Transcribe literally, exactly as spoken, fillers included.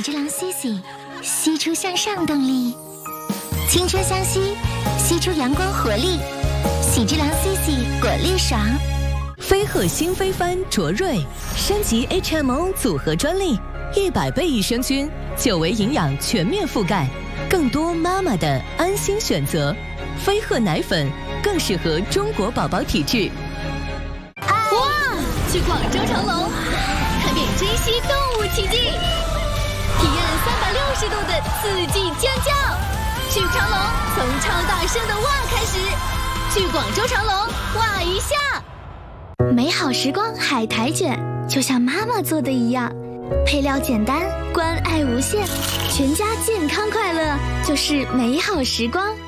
之郎 C C， 吸出向上动力，青春相吸，吸出阳光活力。喜之郎 C C 果粒爽。 飞鹤新飞帆卓瑞升级 H M O 组合专利，一百倍益生菌，久维营养全面覆盖，更多妈妈的安心选择。飞鹤奶粉更适合中国宝宝体质。 哇！去广州长隆，看遍珍稀动物奇迹，体验三百六十度的刺激尖叫。去长隆，从超大声的哇开始。去广州长隆，哇一下。 美好时光海苔卷，就像妈妈做的一样，配料简单，关爱无限，全家健康快乐就是美好时光。